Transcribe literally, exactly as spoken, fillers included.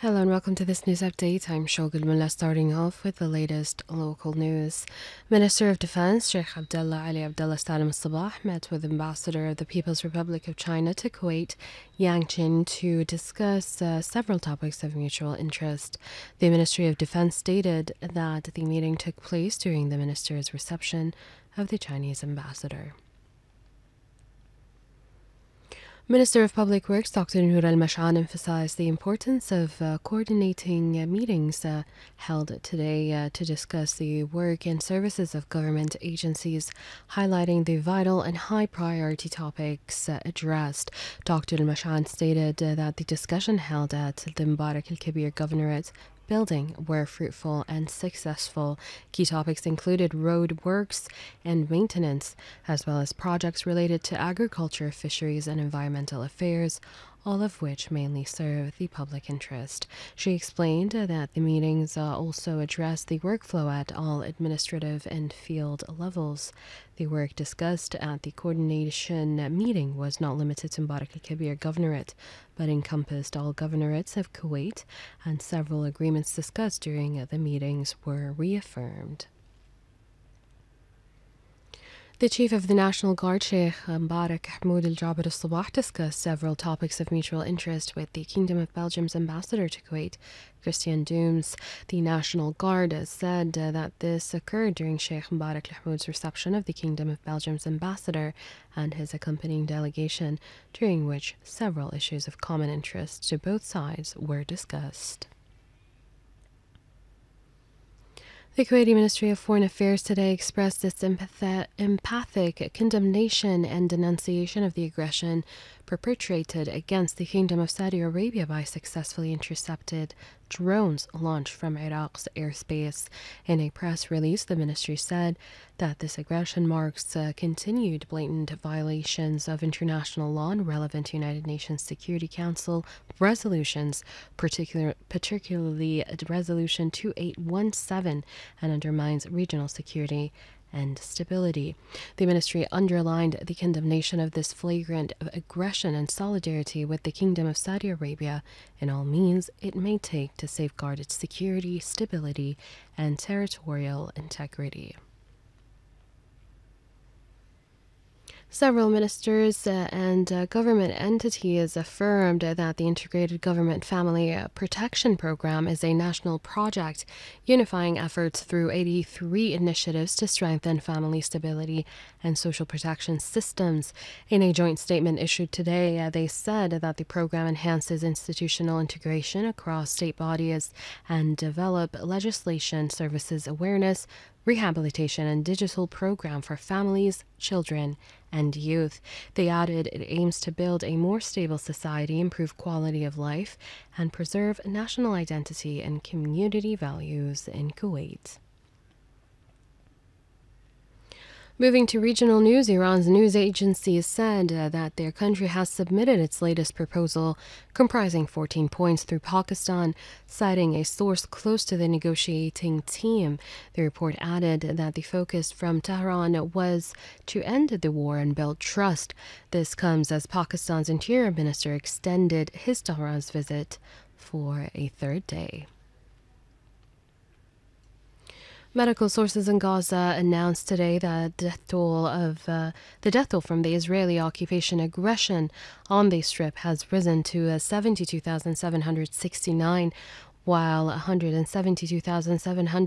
Hello and welcome to this news update. I'm Shogul Mullah, starting off with the latest local news. Minister of Defense Sheikh Abdullah Ali Abdullah Salim Al-Sabah met with Ambassador of the People's Republic of China to Kuwait, Yang Jin, to discuss uh, several topics of mutual interest. The Ministry of Defense stated that the meeting took place during the minister's reception of the Chinese ambassador. Minister of Public Works Doctor Noor Al-Mash'an emphasized the importance of uh, coordinating uh, meetings uh, held today uh, to discuss the work and services of government agencies, highlighting the vital and high priority topics uh, addressed. Doctor Al-Mash'an stated uh, that the discussion held at the Mubarak Al-Kabir Governorate building were fruitful and successful. Key topics included road works and maintenance, as well as projects related to agriculture, fisheries, and environmental affairs, all of which mainly serve the public interest. She explained uh, that the meetings uh, also addressed the workflow at all administrative and field levels. The work discussed at the coordination meeting was not limited to Mubarak al-Kabir Governorate, but encompassed all governorates of Kuwait, and several agreements discussed during the meetings were reaffirmed. The Chief of the National Guard, Sheikh Mbarak Hamoud Al Jaber Al Sabah, discussed several topics of mutual interest with the Kingdom of Belgium's ambassador to Kuwait, Christian Dooms. The National Guard said uh, that this occurred during Sheikh Mbarak Hamoud's reception of the Kingdom of Belgium's ambassador and his accompanying delegation, during which several issues of common interest to both sides were discussed. The Kuwaiti Ministry of Foreign Affairs today expressed its empath- empathic condemnation and denunciation of the aggression perpetrated against the Kingdom of Saudi Arabia by successfully intercepted drones launched from Iraq's airspace. In a press release, the ministry said that this aggression marks uh, continued blatant violations of international law and relevant United Nations Security Council resolutions, particular, particularly Resolution two eight one seven, and undermines regional security and stability. The ministry underlined the condemnation of this flagrant aggression and solidarity with the Kingdom of Saudi Arabia in all means it may take to safeguard its security, stability, and territorial integrity. Several ministers uh, and uh, government entities affirmed uh, that the Integrated Government Family uh, Protection Program is a national project unifying efforts through eighty-three initiatives to strengthen family stability and social protection systems. In a joint statement issued today, uh, they said that the program enhances institutional integration across state bodies and develop legislation, services awareness, rehabilitation, and digital program for families, children, and youth. They added it aims to build a more stable society, improve quality of life, and preserve national identity and community values in Kuwait. Moving to regional news, Iran's news agency said uh, that their country has submitted its latest proposal, comprising fourteen points, through Pakistan, citing a source close to the negotiating team. The report added that the focus from Tehran was to end the war and build trust. This comes as Pakistan's Interior Minister extended his Tehran's visit for a third day. Medical sources in Gaza announced today that death toll of uh, the death toll from the Israeli occupation aggression on the Strip has risen to uh, seventy-two thousand seven hundred sixty-nine, while one hundred seventy-two thousand seven hundred